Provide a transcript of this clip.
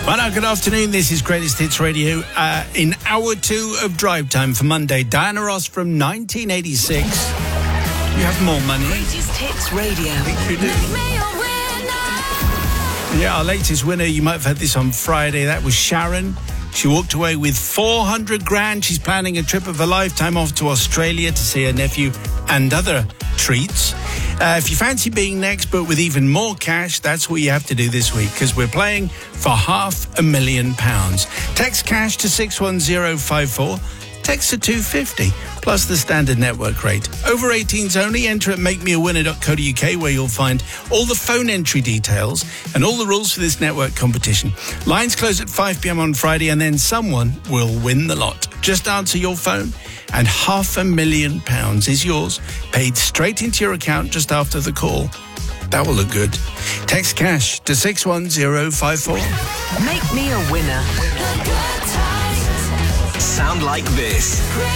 Well, good afternoon. This is Greatest Hits Radio. In hour 2 of drive time for Monday, Diana Ross from 1986. You have more money. Greatest Hits Radio. I think you do. Yeah, our latest winner, you might have heard this on Friday. That was Sharon. She walked away with 400 grand. She's planning a trip of a lifetime off to Australia to see her nephew and other treats. If you fancy being next, but with even more cash, that's what you have to do this week, because we're playing for £500,000. Text cash to 61054. Text to 250, plus the standard network rate. Over 18s only. Enter at makemeawinner.co.uk, where you'll find all the phone entry details and all the rules for this network competition. Lines close at 5 p.m. on Friday, and then someone will win the lot. Just answer your phone, and £500,000 is yours, paid straight into your account just after the call. That will look good. Text cash to 61054. Make me a winner. Sound like this.